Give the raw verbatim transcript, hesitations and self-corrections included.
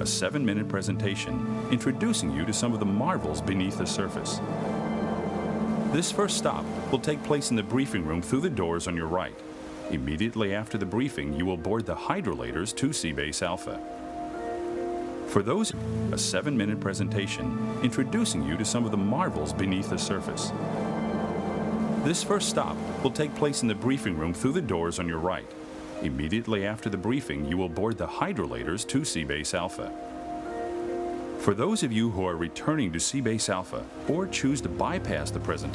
a seven-minute presentation introducing you to some of the marvels beneath the surface. This first stop will take place in the briefing room through the doors on your right. Immediately after the briefing, you will board the Hydrolators to Seabase Alpha. For those, a seven-minute presentation introducing you to some of the marvels beneath the surface. This first stop will take place in the briefing room through the doors on your right. Immediately after the briefing, you will board the Hydrolators to Seabase Alpha. For those of you who are returning to Seabase Alpha or choose to bypass the presentation,